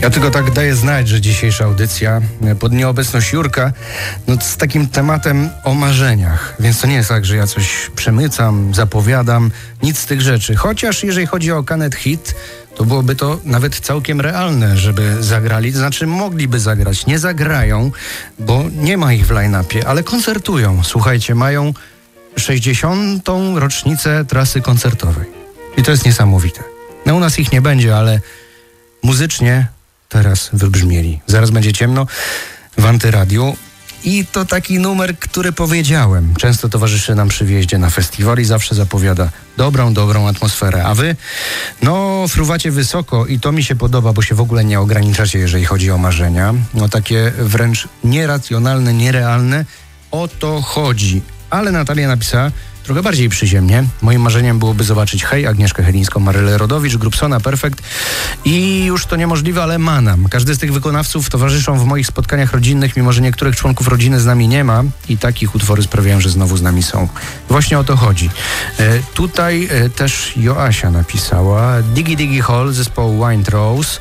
Ja tylko tak daję znać, że dzisiejsza audycja pod nieobecność Jurka z takim tematem o marzeniach. Więc to nie jest tak, że ja coś przemycam, zapowiadam, nic z tych rzeczy. Chociaż jeżeli chodzi o Canet Hit, to byłoby to nawet całkiem realne, żeby zagrali. To znaczy mogliby zagrać, nie zagrają, bo nie ma ich w line-upie, ale koncertują. Słuchajcie, mają 60. rocznicę trasy koncertowej. I to jest niesamowite. No u nas ich nie będzie, ale muzycznie teraz wybrzmieli. Zaraz będzie ciemno w Antyradiu. I to taki numer, który powiedziałem. Często towarzyszy nam przy wjeździe na festiwal i zawsze zapowiada dobrą atmosferę. A wy, fruwacie wysoko i to mi się podoba, bo się w ogóle nie ograniczacie, jeżeli chodzi o marzenia. Takie wręcz nieracjonalne, nierealne. O to chodzi. Ale Natalia napisała trochę bardziej przyziemnie. Moim marzeniem byłoby zobaczyć Agnieszkę Chylińską, Marylę Rodowicz, Grubsona, Perfekt i już to niemożliwe, ale Manam. Każdy z tych wykonawców towarzyszą w moich spotkaniach rodzinnych, mimo że niektórych członków rodziny z nami nie ma i takich utwory sprawiają, że znowu z nami są. Właśnie o to chodzi. Tutaj też Joasia napisała Diggy Hall zespołu Windrose.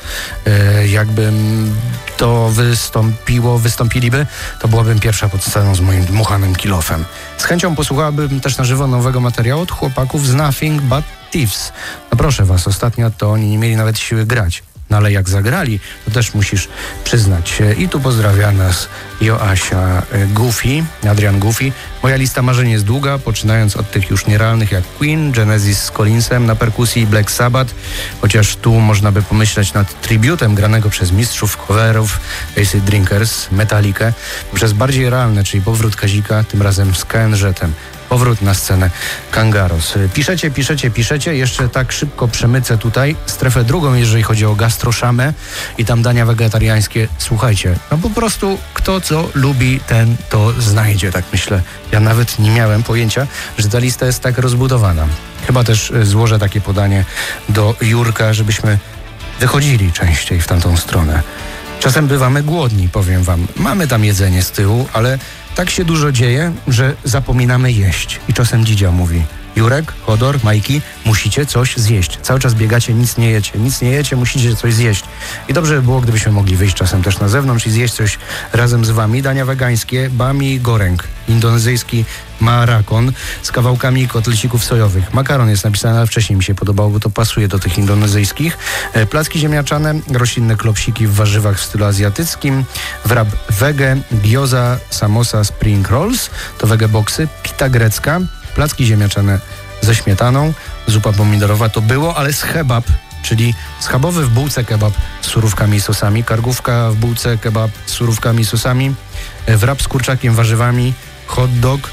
Jakbym to wystąpiliby, to byłabym pierwsza pod sceną z moim dmuchanym kilofem. Z chęcią posłuchałabym też na żywo nowego materiału od chłopaków z Nothing But Thieves. No proszę was, ostatnio to oni nie mieli nawet siły grać. No ale jak zagrali, to też musisz przyznać. I tu pozdrawia nas Joasia Goofy, Adrian Goofy. Moja lista marzeń jest długa, poczynając od tych już nierealnych jak Queen, Genesis z Collinsem na perkusji i Black Sabbath, chociaż tu można by pomyśleć nad tributem granego przez mistrzów coverów Acid Drinkers, Metallicę, przez bardziej realne, czyli powrót Kazika, tym razem z KNZ-em. Powrót na scenę Kangaros. Piszecie. Jeszcze tak szybko przemycę tutaj strefę drugą, jeżeli chodzi o gastroszamę i tam dania wegetariańskie. Słuchajcie, po prostu kto co lubi, ten to znajdzie, tak myślę. Ja nawet nie miałem pojęcia, że ta lista jest tak rozbudowana. Chyba też złożę takie podanie do Jurka, żebyśmy wychodzili częściej w tamtą stronę. Czasem bywamy głodni, powiem wam. Mamy tam jedzenie z tyłu, ale tak się dużo dzieje, że zapominamy jeść. I czasem dzidzia mówi: Jurek, Chodor, Majki, musicie coś zjeść. Cały czas biegacie, nic nie jecie, musicie coś zjeść. I dobrze by było, gdybyśmy mogli wyjść czasem też na zewnątrz i zjeść coś razem z wami. Dania wegańskie, bami goreng, indonezyjski marakon z kawałkami kotlecików sojowych. Makaron jest napisany, ale wcześniej mi się podobało, bo to pasuje do tych indonezyjskich. Placki ziemniaczane, roślinne klopsiki w warzywach w stylu azjatyckim, wrap wege, gyoza, samosa, spring rolls, to wege boxy, pita grecka, placki ziemniaczane ze śmietaną, zupa pomidorowa to było, ale schebab, czyli schabowy w bułce kebab z surówkami i sosami, kargówka w bułce kebab z surówkami i sosami, wrap z kurczakiem, warzywami, hot dog,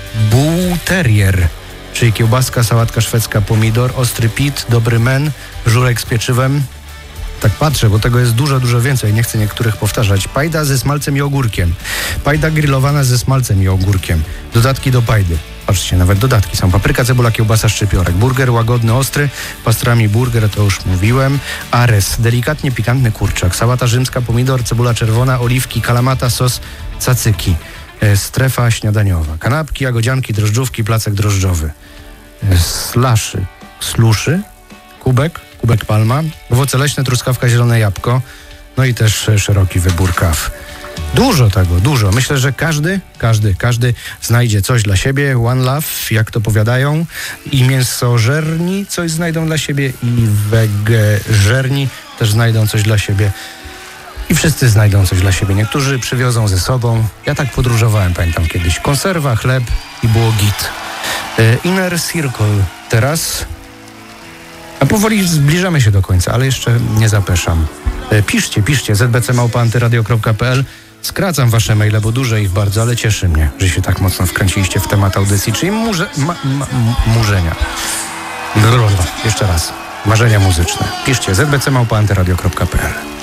bułterier, czyli kiełbaska, sałatka szwedzka, pomidor, ostry pit, dobry men, żurek z pieczywem. Tak patrzę, bo tego jest dużo więcej, nie chcę niektórych powtarzać. Pajda ze smalcem i ogórkiem. Pajda grillowana ze smalcem i ogórkiem. Dodatki do pajdy. Patrzcie, nawet dodatki są. Papryka, cebula, kiełbasa, szczypiorek. Burger łagodny, ostry. Pastrami burger, to już mówiłem. Ares, delikatnie pikantny kurczak. Sałata rzymska, pomidor, cebula czerwona, oliwki, kalamata, sos, cacyki. Strefa śniadaniowa. Kanapki, jagodzianki, drożdżówki, placek drożdżowy. Sluszy, kubek palma, owoce leśne, truskawka, zielone jabłko, no i też szeroki wybór kaw. Dużo tego, dużo. Myślę, że każdy znajdzie coś dla siebie. One love, jak to powiadają. I mięsożerni coś znajdą dla siebie i wegeżerni też znajdą coś dla siebie. I wszyscy znajdą coś dla siebie. Niektórzy przywiozą ze sobą. Ja tak podróżowałem, pamiętam kiedyś. Konserwa, chleb i było git. Inner Circle teraz. A powoli zbliżamy się do końca, ale jeszcze nie zapeszam. Piszcie, zbc@antyradio.pl. Skracam wasze maile, bo dużo ich bardzo, ale cieszy mnie, że się tak mocno wkręciliście w temat audycji, czyli murzenia. Jeszcze raz. Marzenia muzyczne. Piszcie zbc@antyradio.pl.